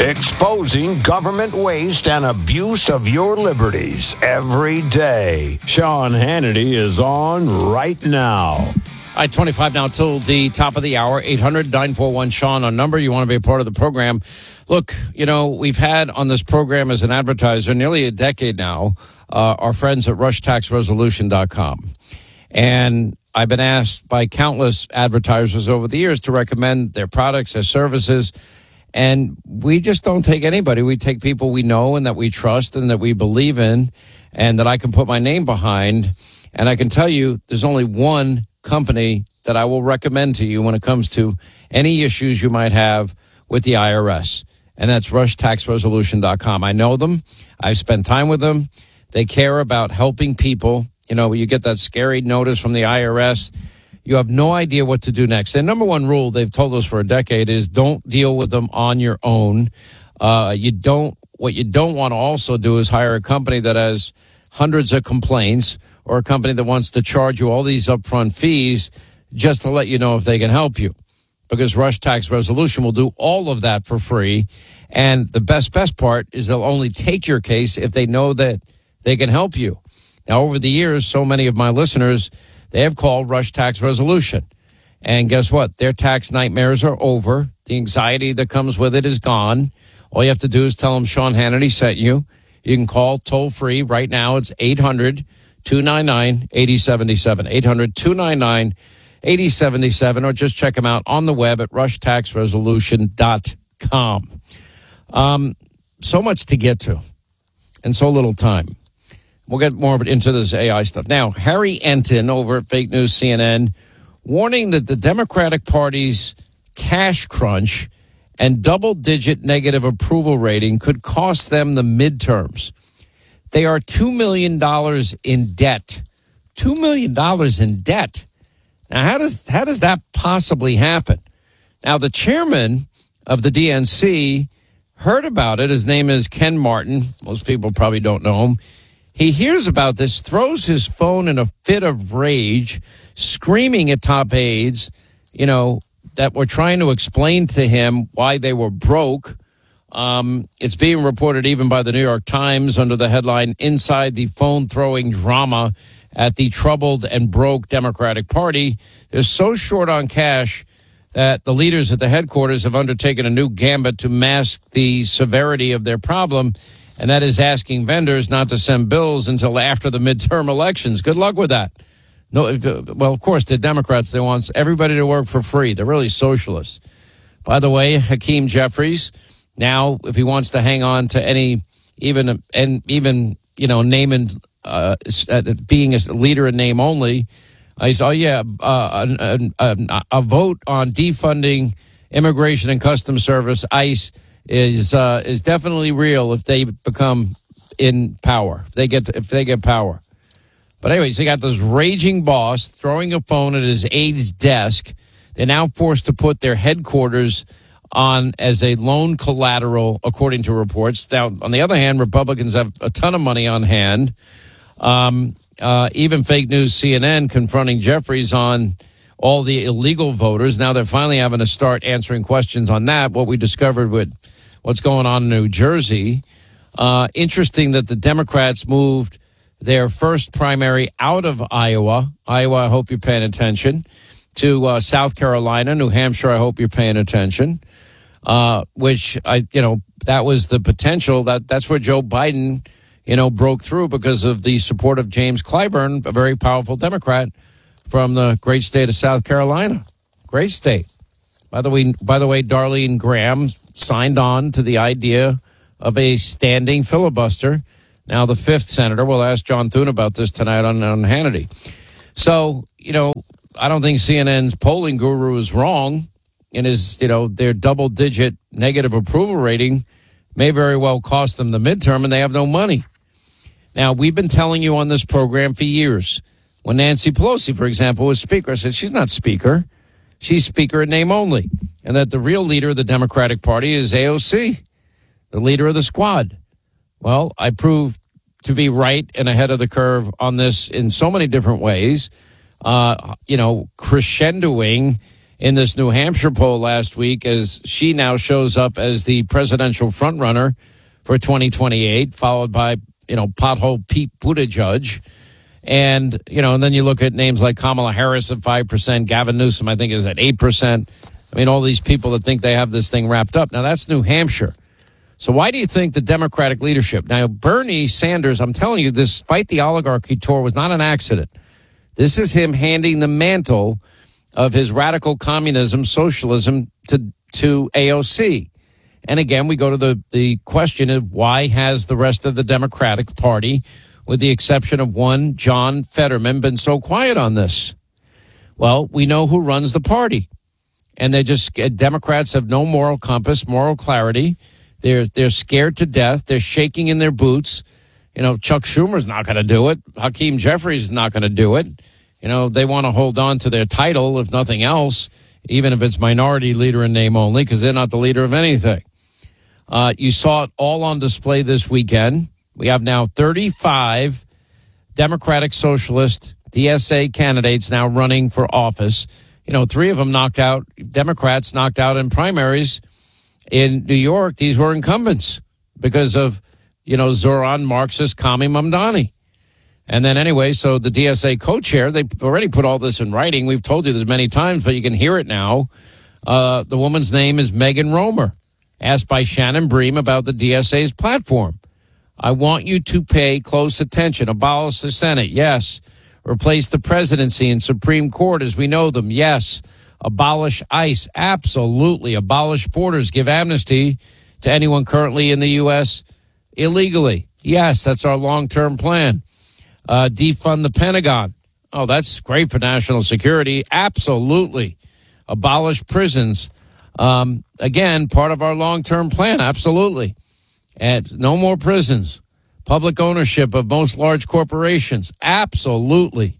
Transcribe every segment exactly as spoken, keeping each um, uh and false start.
Exposing government waste and abuse of your liberties every day. Sean Hannity is on right now. All right, twenty-five now till the top of the hour. eight hundred nine four one Sean on number. You want to be a part of the program. Look, you know, we've had on this program as an advertiser nearly a decade now, uh, our friends at rush tax resolution dot com. And I've been asked by countless advertisers over the years to recommend their products, their services. And we just don't take anybody. We take people we know and that we trust and that we believe in and that I can put my name behind. And I can tell you there's only one company that I will recommend to you when it comes to any issues you might have with the I R S. And that's rush tax resolution dot com. I know them. I've spent time with them. They care about helping people. You know, you get that scary notice from the I R S. You have no idea what to do next. Their number one rule, they've told us for a decade, is don't deal with them on your own. Uh, you don't. What you don't want to also do is hire a company that has hundreds of complaints or a company that wants to charge you all these upfront fees just to let you know if they can help you. Because Rush Tax Resolution will do all of that for free. And the best, best part is they'll only take your case if they know that they can help you. Now, over the years, so many of my listeners, they have called Rush Tax Resolution. And guess what? Their tax nightmares are over. The anxiety that comes with it is gone. All you have to do is tell them Sean Hannity sent you. You can call toll free right now. It's eight hundred two nine nine eight oh seven seven. eight hundred two nine nine eight oh seven seven. Or just check them out on the web at rush tax resolution dot com. Um, so much to get to and so little time. We'll get more of it into this A I stuff. Now, Harry Enton over at Fake News C N N warning that the Democratic Party's cash crunch and double-digit negative approval rating could cost them the midterms. They are two million dollars in debt. two million dollars in debt. Now, how does how does that possibly happen? Now, the chairman of the D N C heard about it. His name is Ken Martin. Most people probably don't know him. He hears about this, throws his phone in a fit of rage, screaming at top aides, you know, that were trying to explain to him why they were broke. Um, it's being reported even by the New York Times under the headline, Inside the Phone-Throwing Drama at the Troubled and Broke Democratic Party. They're so short on cash that the leaders at the headquarters have undertaken a new gambit to mask the severity of their problem. And that is asking vendors not to send bills until after the midterm elections. Good luck with that. No, well, of course, the Democrats, they want everybody to work for free. They're really socialists. By the way, Hakeem Jeffries, now, if he wants to hang on to any, even, and even, you know, name and uh, being a leader in name only, I said, oh, yeah, uh, a, a, a vote on defunding Immigration and Customs Service, ICE, is uh, is definitely real if they become in power, if they get if they get power. But anyways, they got this raging boss throwing a phone at his aide's desk. They're now forced to put their headquarters on as a loan collateral, according to reports. Now, on the other hand, Republicans have a ton of money on hand. Um, uh, even Fake News C N N confronting Jeffries on all the illegal voters. Now they're finally having to start answering questions on that, what we discovered with what's going on in New Jersey. Uh, interesting that the Democrats moved their first primary out of Iowa. Iowa, I hope you're paying attention. To uh, South Carolina, New Hampshire, I hope you're paying attention. Uh, which, I, you know, that was the potential. That That's where Joe Biden, you know, broke through because of the support of James Clyburn, a very powerful Democrat from the great state of South Carolina. Great state. By the way, by the way, Darlene Graham signed on to the idea of a standing filibuster. Now the fifth senator. We'll ask John Thune about this tonight on, on Hannity. So, you know, I don't think C N N's polling guru is wrong in his, you know, their double-digit negative approval rating may very well cost them the midterm, and they have no money. Now, we've been telling you on this program for years. When Nancy Pelosi, for example, was Speaker, I said, she's not Speaker. She's Speaker in name only. And that the real leader of the Democratic Party is A O C, the leader of the squad. Well, I proved to be right and ahead of the curve on this in so many different ways. Uh, you know, crescendoing in this New Hampshire poll last week, as she now shows up as the presidential frontrunner for twenty twenty-eight, followed by, you know, pothole Pete Buttigieg. And, you know, and then you look at names like Kamala Harris at five percent, Gavin Newsom, I think, is at eight percent. I mean, all these people that think they have this thing wrapped up. Now, that's New Hampshire. So why do you think the Democratic leadership? Now, Bernie Sanders, I'm telling you, this Fight the Oligarchy tour was not an accident. This is him handing the mantle of his radical communism, socialism to, to A O C. And again, we go to the, the question of why has the rest of the Democratic Party, with the exception of one, John Fetterman, been so quiet on this? Well, we know who runs the party. And they just, Democrats have no moral compass, moral clarity. They're, they're scared to death. They're shaking in their boots. You know, Chuck Schumer's not going to do it. Hakeem Jeffries is not going to do it. You know, they want to hold on to their title, if nothing else, even if it's minority leader in name only, because they're not the leader of anything. Uh, you saw it all on display this weekend. We have now thirty-five Democratic Socialist D S A candidates now running for office. You know, three of them knocked out, Democrats knocked out in primaries. In New York, these were incumbents because of, you know, Zoran Marxist Kami Mamdani. And then anyway, so the D S A co-chair, they've already put all this in writing. We've told you this many times, but you can hear it now. Uh, the woman's name is Megan Romer, asked by Shannon Bream about the D S A's platform. I want you to pay close attention. Abolish the Senate. Yes. Replace the presidency and Supreme Court as we know them. Yes. Abolish ICE. Absolutely. Abolish borders. Give amnesty to anyone currently in the U S illegally. Yes, that's our long-term plan. Uh, defund the Pentagon. Oh, that's great for national security. Absolutely. Abolish prisons. Um, again, part of our long-term plan. Absolutely. And no more prisons. Public ownership of most large corporations. Absolutely.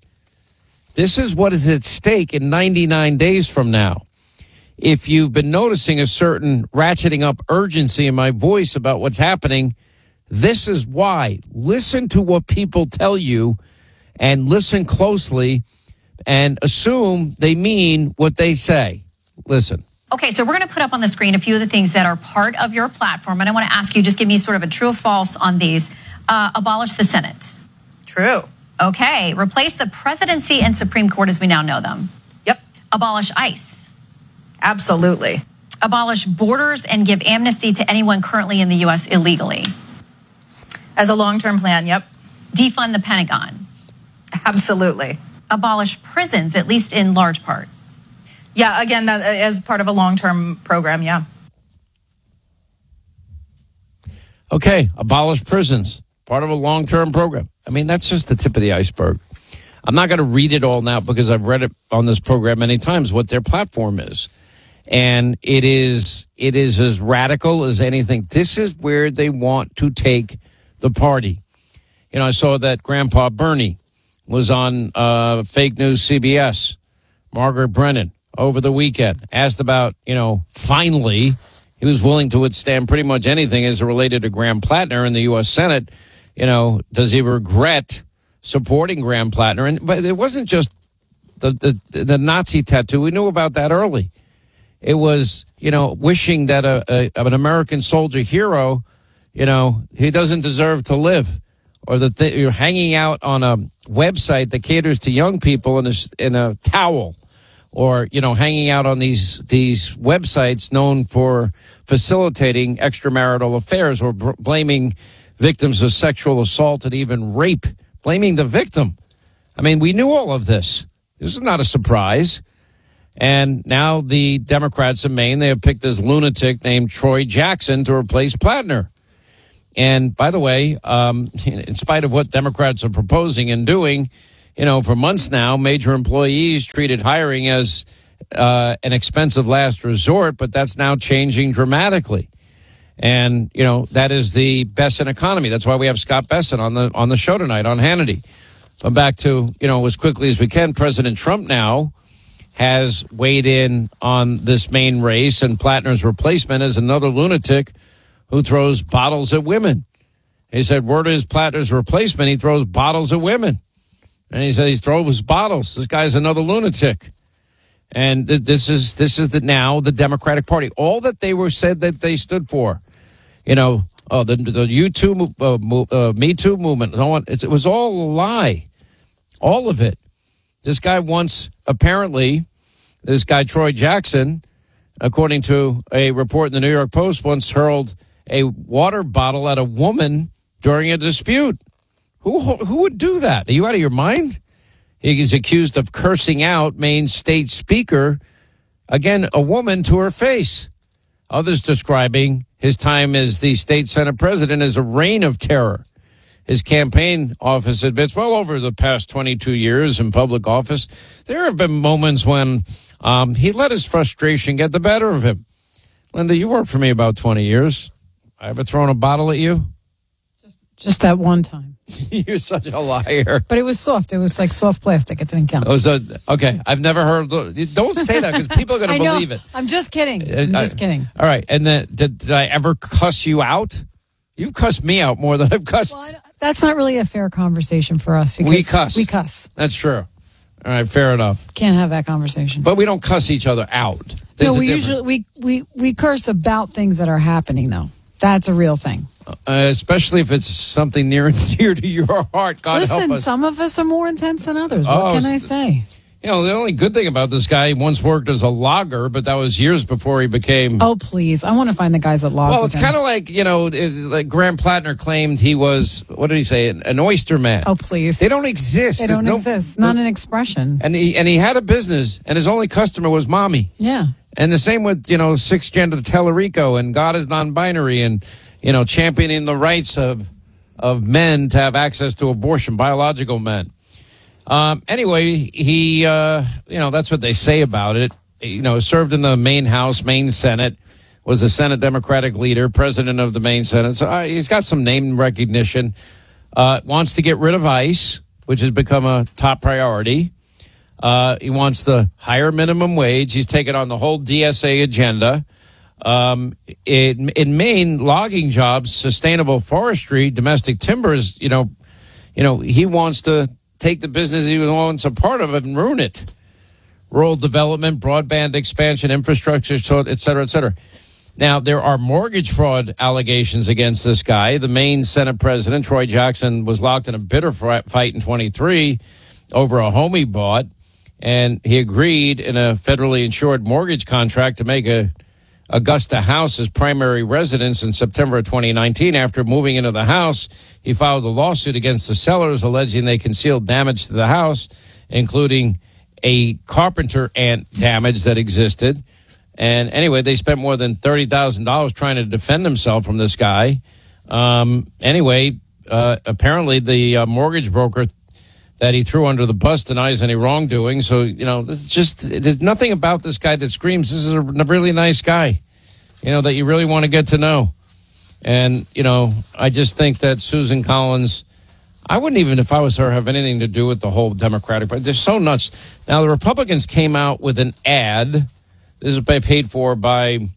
This is what is at stake in ninety-nine days from now. If you've been noticing a certain ratcheting up urgency in my voice about what's happening, this is why. Listen to what people tell you and listen closely and assume they mean what they say. Listen. Okay, so we're going to put up on the screen a few of the things that are part of your platform, and I want to ask you, just give me sort of a true or false on these. Uh, abolish the Senate. True. Okay, replace the presidency and Supreme Court as we now know them. Yep. Abolish ICE. Absolutely. Abolish borders and give amnesty to anyone currently in the U S illegally. As a long-term plan, yep. Defund the Pentagon. Absolutely. Abolish prisons, at least in large part. Yeah, again, that as part of a long-term program, yeah. Okay, abolish prisons, part of a long-term program. I mean, that's just the tip of the iceberg. I'm not going to read it all now because I've read it on this program many times, what their platform is. And it is it is as radical as anything. This is where they want to take the party. You know, I saw that Grandpa Bernie was on uh, fake news C B S, Margaret Brennan, over the weekend, asked about, you know, finally, he was willing to withstand pretty much anything as it related to Graham Plattner in the U S Senate. You know, does he regret supporting Graham Plattner? And but it wasn't just the, the, the Nazi tattoo. We knew about that early. It was, you know, wishing that a, a an American soldier hero, you know, he doesn't deserve to live, or that th- you're hanging out on a website that caters to young people in a, in a towel, or, you know, hanging out on these these websites known for facilitating extramarital affairs, or br- blaming victims of sexual assault and even rape, blaming the victim. I mean, we knew all of this. This is not a surprise. And now the Democrats in Maine, they have picked this lunatic named Troy Jackson to replace Plattner. And by the way, um, in spite of what Democrats are proposing and doing, you know, for months now, major employees treated hiring as uh, an expensive last resort, but that's now changing dramatically. And, you know, that is the Besson economy. That's why we have Scott Besson on the on the show tonight on Hannity. But back to, you know, as quickly as we can, President Trump now has weighed in on this main race, and Plattner's replacement is another lunatic who throws bottles at women. He said, word is Plattner's replacement, he throws bottles at women. And he said he throws bottles. This guy's another lunatic. And th- this is this is the now the Democratic Party. All that they were said that they stood for, you know, oh, the the U two uh, uh, Me Too movement. It was all a lie, all of it. This guy once apparently, this guy Troy Jackson, according to a report in the New York Post, once hurled a water bottle at a woman during a dispute. Who who would do that? Are you out of your mind? He's accused of cursing out Maine state speaker, again, a woman to her face. Others describing his time as the state Senate president as a reign of terror. His campaign office admits, well, over the past twenty-two years in public office, there have been moments when um, he let his frustration get the better of him. Linda, you worked for me about twenty years. I ever thrown a bottle at you? Just, just that one time. You're such a liar. But it was soft. It was like soft plastic. It didn't count. It was a, okay, I've never heard. Don't say that because people are going to believe it. I'm just kidding. I'm Uh, just kidding. All right. And then did, did I ever cuss you out? You've cussed me out more than I've cussed. Well, I- that's not really a fair conversation for us. Because We cuss. We cuss. That's true. All right. Fair enough. Can't have that conversation. But we don't cuss each other out. There's no, a we difference. usually we, we we curse about things that are happening though. That's a real thing. Uh, especially if it's something near and dear to your heart. God help Listen, us. some of us are more intense than others. What Oh, can I say? You know, the only good thing about this guy, he once worked as a logger, but that was years before he became. Oh, please. I want to find the guys that log. Well, with it's him. kind of like, you know, it, like Graham Plattner claimed he was, what did he say, an, an oyster man. Oh, please. They don't exist. They There's don't no- exist. Not an expression. And he, and he had a business, and his only customer was mommy. Yeah. And the same with, you know, six gender Tellerico and God is non-binary and, you know, championing the rights of of men to have access to abortion, biological men. Um, anyway, he, uh, you know, that's what they say about it. You know, served in the Maine House, Maine Senate, was a Senate Democratic leader, president of the Maine Senate. So uh, he's got some name recognition. Uh, wants to get rid of ICE, which has become a top priority. Uh, he wants the higher minimum wage. He's taken on the whole D S A agenda. Um, in, in Maine, logging jobs, sustainable forestry, domestic timbers, you know, you know, he wants to take the business he was once a part of and ruin it. Rural development, broadband expansion, infrastructure, et cetera, et cetera. Now, there are mortgage fraud allegations against this guy. The Maine Senate President, Troy Jackson, was locked in a bitter fight in twenty-three over a home he bought, and he agreed in a federally insured mortgage contract to make a Augusta house his primary residence in September of twenty nineteen. After moving into the house, he filed a lawsuit against the sellers alleging they concealed damage to the house, including a carpenter ant damage that existed. And anyway, they spent more than thirty thousand dollars trying to defend themselves from this guy. Um, anyway, uh, apparently the uh, mortgage broker that he threw under the bus denies any wrongdoing. So, you know, it's just, there's nothing about this guy that screams this is a really nice guy, you know, that you really want to get to know. And, you know, I just think that Susan Collins, I wouldn't even, if I was her, have anything to do with the whole Democratic Party. They're so nuts. Now, the Republicans came out with an ad. This is paid for by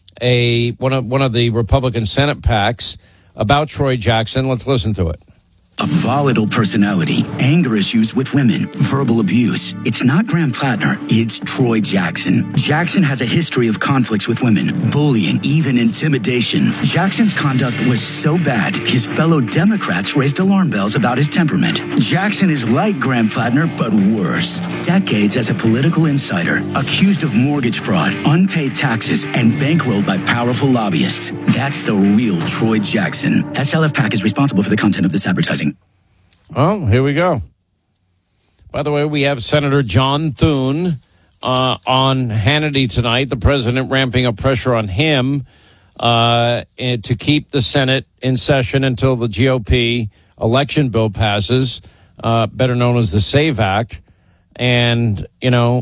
a one of one of the Republican Senate PACs about Troy Jackson. Let's listen to it. A volatile personality, anger issues with women, verbal abuse. It's not Graham Plattner, it's Troy Jackson. Jackson has a history of conflicts with women, bullying, even intimidation. Jackson's conduct was so bad, his fellow Democrats raised alarm bells about his temperament. Jackson is like Graham Plattner, but worse. Decades as a political insider, accused of mortgage fraud, unpaid taxes, and bankrolled by powerful lobbyists. That's the real Troy Jackson. S L F PAC is responsible for the content of this advertising. Oh, here we go. By the way, we have Senator John Thune uh, on Hannity tonight. The president ramping up pressure on him uh, to keep the Senate in session until the G O P election bill passes, uh, better known as the SAVE Act. And, you know,